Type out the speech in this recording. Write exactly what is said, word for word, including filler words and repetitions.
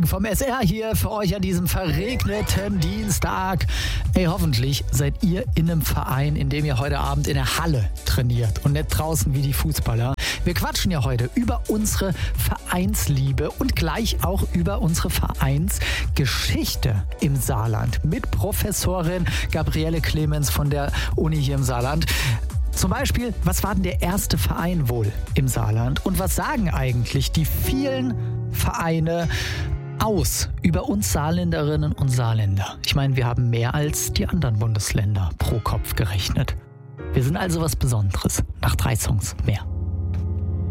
Frühling vom S R hier für euch an diesem verregneten Dienstag. Ey, hoffentlich seid ihr in einem Verein, in dem ihr heute Abend in der Halle trainiert und nicht draußen wie die Fußballer. Wir quatschen ja heute über unsere Vereinsliebe und gleich auch über unsere Vereinsgeschichte im Saarland mit Professorin Gabriele Clemens von der Uni hier im Saarland. Zum Beispiel, was war denn der erste Verein wohl im Saarland und was sagen eigentlich die vielen Vereine aus über uns Saarländerinnen und Saarländer? Ich meine, wir haben mehr als die anderen Bundesländer pro Kopf gerechnet. Wir sind also was Besonderes. Nach drei Songs mehr.